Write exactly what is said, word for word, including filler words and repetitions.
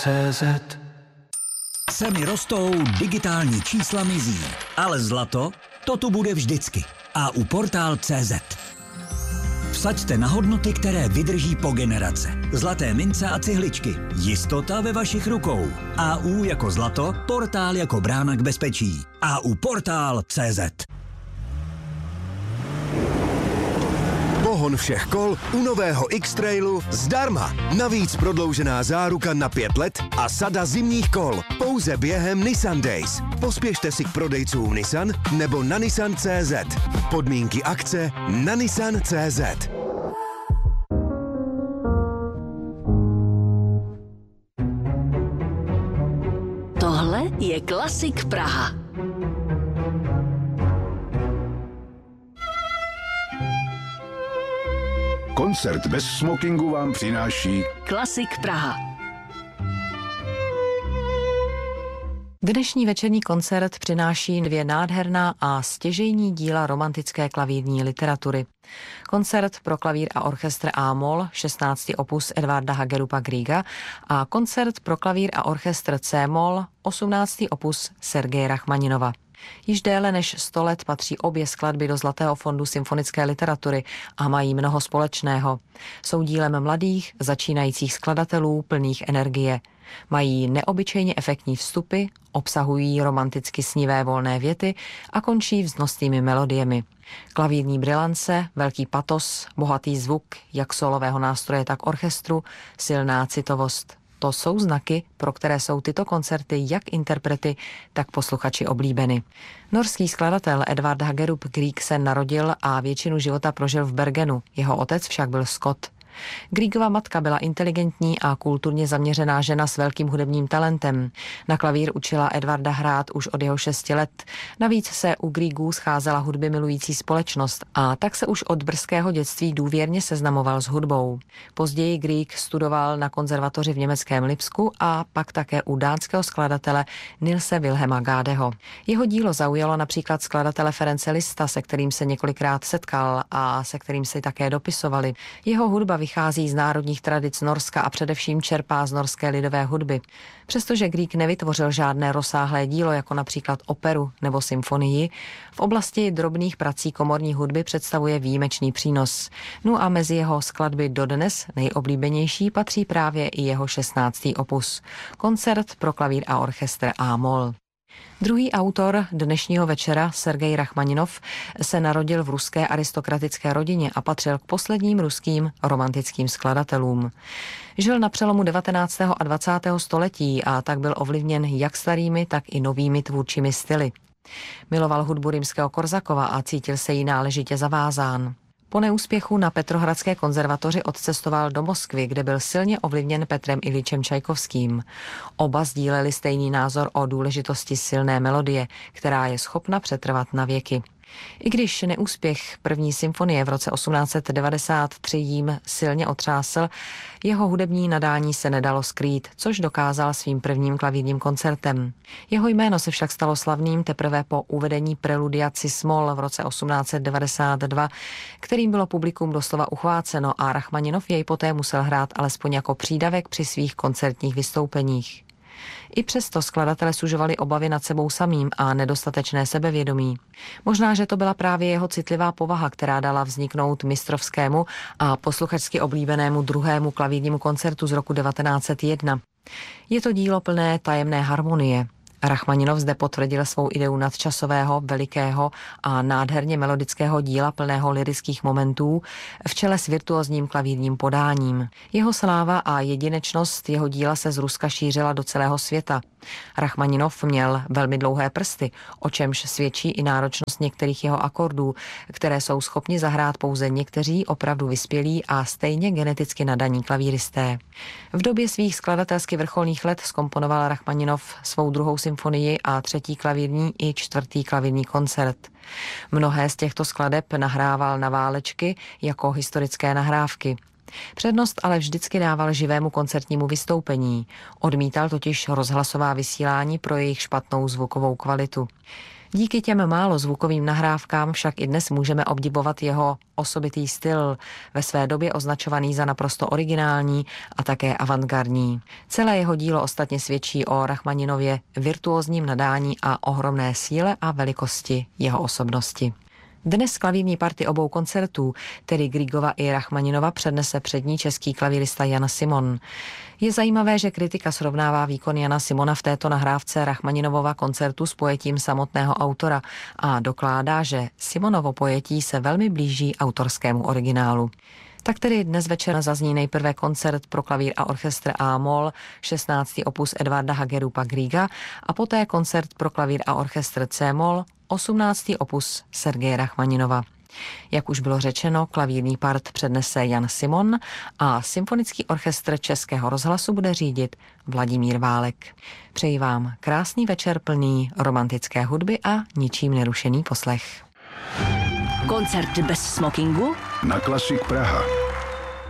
C Z. Ceny rostou, digitální čísla mizí, ale zlato, to tu bude vždycky. A u Portál tečka cé zet. Vsaďte na hodnoty, které vydrží po generace. Zlaté mince a cihličky. Jistota ve vašich rukou. A U jako zlato, portál jako brána k bezpečí. A U Portál tečka cé zet. Pohon všech kol u nového X-Trailu zdarma. Navíc prodloužená záruka na pět let a sada zimních kol. Pouze během Nissan Days. Pospěšte si k prodejcům Nissan nebo na Nissan tečka cé zet. Podmínky akce na Nissan tečka cé zet. Tohle je Klasik Praha. Koncert bez smokingu vám přináší Klasik Praha. Dnešní večerní koncert přináší dvě nádherná a stěžejní díla romantické klavírní literatury. Koncert pro klavír a orchestr A-moll, šestnáctý opus Edvarda Hagerupa Griega a koncert pro klavír a orchestr C-moll, osmnáctý opus Sergeje Rachmaninova. Již déle než sto let patří obě skladby do Zlatého fondu symfonické literatury a mají mnoho společného. Jsou dílem mladých, začínajících skladatelů plných energie. Mají neobyčejně efektní vstupy, obsahují romanticky snivé volné věty a končí vznosnými melodiemi. Klavírní brilance, velký patos, bohatý zvuk, jak solového nástroje, tak orchestru, silná citovost. To jsou znaky, pro které jsou tyto koncerty jak interprety, tak posluchači oblíbeny. Norský skladatel Edvard Hagerup Grieg se narodil a většinu života prožil v Bergenu. Jeho otec však byl Skot. Griegova matka byla inteligentní a kulturně zaměřená žena s velkým hudebním talentem. Na klavír učila Edvarda hrát už od jeho šesti let. Navíc se u Griegů scházela hudby milující společnost a tak se už od brzkého dětství důvěrně seznamoval s hudbou. Později Grieg studoval na konzervatoři v německém Lipsku a pak také u dánského skladatele Nilse Wilhelma Gadeho. Jeho dílo zaujalo například skladatele Ference Lista, se kterým se několikrát setkal a se kterým se také dopisovali. Jeho hudba vychází z národních tradic Norska a především čerpá z norské lidové hudby. Přestože Grieg nevytvořil žádné rozsáhlé dílo, jako například operu nebo symfonii, v oblasti drobných prací komorní hudby představuje výjimečný přínos. No a mezi jeho skladby dodnes nejoblíbenější patří právě i jeho šestnáctý opus. Koncert pro klavír a orchestr A-moll. Druhý autor dnešního večera, Sergej Rachmaninov, se narodil v ruské aristokratické rodině a patřil k posledním ruským romantickým skladatelům. Žil na přelomu devatenáctého a dvacátého století a tak byl ovlivněn jak starými, tak i novými tvůrčími styly. Miloval hudbu rimského Korsakova a cítil se jí náležitě zavázán. Po neúspěchu na Petrohradské konzervatoři odcestoval do Moskvy, kde byl silně ovlivněn Petrem Iljičem Čajkovským. Oba sdíleli stejný názor o důležitosti silné melodie, která je schopna přetrvat na věky. I když neúspěch první symfonie v roce osmnáct set devadesát tři jím silně otřásl, jeho hudební nadání se nedalo skrýt, což dokázal svým prvním klavírním koncertem. Jeho jméno se však stalo slavným teprve po uvedení preludia Cis-moll v roce osmnáct set devadesát dva, kterým bylo publikum doslova uchváceno a Rachmaninov jej poté musel hrát alespoň jako přídavek při svých koncertních vystoupeních. I přesto skladatelé sužovali obavy nad sebou samým a nedostatečné sebevědomí. Možná, že to byla právě jeho citlivá povaha, která dala vzniknout mistrovskému a posluchačsky oblíbenému druhému klavírnímu koncertu z roku devatenáct set jedna. Je to dílo plné tajemné harmonie. Rachmaninov zde potvrdil svou ideu nadčasového, velikého a nádherně melodického díla plného lyrických momentů v čele s virtuózním klavírním podáním. Jeho sláva a jedinečnost jeho díla se z Ruska šířila do celého světa. Rachmaninov měl velmi dlouhé prsty, o čemž svědčí i náročnost některých jeho akordů, které jsou schopni zahrát pouze někteří opravdu vyspělí a stejně geneticky nadaní klavíristé. V době svých skladatelsky vrcholných let zkomponoval Rachmaninov svou druhou symfonii a třetí klavírní i čtvrtý klavírní koncert. Mnohé z těchto skladeb nahrával na válečky jako historické nahrávky. Přednost ale vždycky dával živému koncertnímu vystoupení. Odmítal totiž rozhlasová vysílání pro jejich špatnou zvukovou kvalitu. Díky těm málo zvukovým nahrávkám však i dnes můžeme obdivovat jeho osobitý styl, ve své době označovaný za naprosto originální a také avantgardní. Celé jeho dílo ostatně svědčí o Rachmaninově virtuózním nadání a ohromné síle a velikosti jeho osobnosti. Dnes klavírní party obou koncertů, tedy Grigova i Rachmaninova, přednese přední český klavírista Jan Simon. Je zajímavé, že kritika srovnává výkon Jana Simona v této nahrávce Rachmaninovova koncertu s pojetím samotného autora a dokládá, že Simonovo pojetí se velmi blíží autorskému originálu. Tak tedy dnes večer zazní nejprve koncert pro klavír a orchestr A-moll, šestnáctý opus Edvarda Hagerupa Griega a poté koncert pro klavír a orchestr C-moll, osmnáctý opus Sergeje Rachmaninova. Jak už bylo řečeno, klavírní part přednese Jan Simon a symfonický orchestr Českého rozhlasu bude řídit Vladimír Válek. Přeji vám krásný večer plný romantické hudby a ničím nerušený poslech. Koncert bez smokingu Na Klasik Praha.